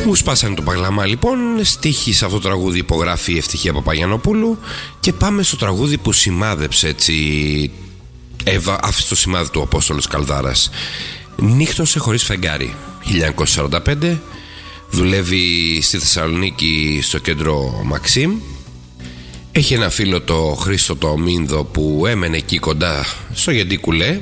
Μου σπάσανε το παγλαμά λοιπόν. Στίχη σε αυτό το τραγούδι υπογράφει η Ευτυχία Παπαγιαννοπούλου. Και πάμε στο τραγούδι που σημάδεψε έτσι, άφησε το σημάδι του ο Απόστολος Καλδάρας. Νύχτωσε χωρίς φεγγάρι, 1945. Δουλεύει στη Θεσσαλονίκη στο κέντρο Μαξίμ. Έχει ένα φίλο, το Χρήστο το Ομίνδο, που έμενε εκεί κοντά στο Γεντή Κουλέ,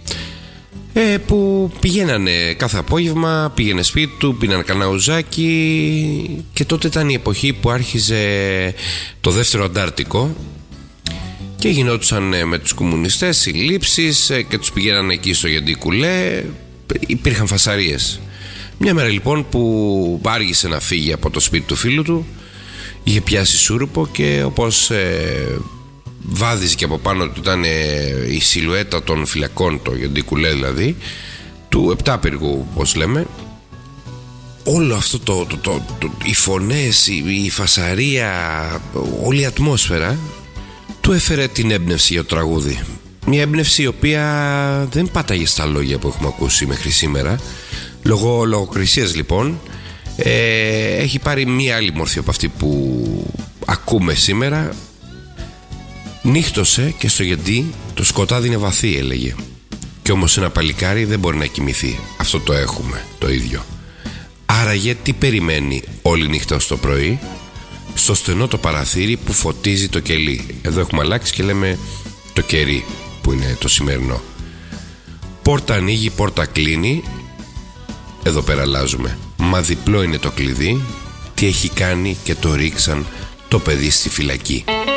που πηγαίνανε κάθε απόγευμα, πήγαινε σπίτι του, πίναν κανένα ουζάκι. Και τότε ήταν η εποχή που άρχιζε το δεύτερο Αντάρτικο και γινόντουσαν με τους κομμουνιστές συλλήψεις και τους πηγαίνανε εκεί στο Γεντή Κουλέ. Υπήρχαν φασαρίες. Μια μέρα λοιπόν που άργησε να φύγει από το σπίτι του φίλου του, είχε πιάσει σούρουπο και όπως βάδιζε και από πάνω του ήταν η σιλουέτα των φυλακών, το Γεντή Κουλέ δηλαδή, του επτάπυργου όπως λέμε, όλο αυτό οι φωνές, η φασαρία, όλη η ατμόσφαιρα του έφερε την έμπνευση για το τραγούδι. Μια έμπνευση η οποία δεν πάταγε στα λόγια που έχουμε ακούσει μέχρι σήμερα. Λόγω λογοκρισίας λοιπόν έχει πάρει μια άλλη μορφή από αυτή που ακούμε σήμερα. Νύχτωσε και στο Γεντή το σκοτάδι είναι βαθύ, έλεγε. Κι όμως ένα παλικάρι δεν μπορεί να κοιμηθεί. Αυτό το έχουμε το ίδιο. Άραγε τι περιμένει όλη νύχτα ως το πρωί? Στο στενό το παραθύρι που φωτίζει το κελί. Εδώ έχουμε αλλάξει και λέμε το κερί, που είναι το σημερινό. Πόρτα ανοίγει, πόρτα κλείνει. Εδώ πέρα αλλάζουμε. Μα διπλό είναι το κλειδί. Τι έχει κάνει και το ρίξαν το παιδί στη φυλακή.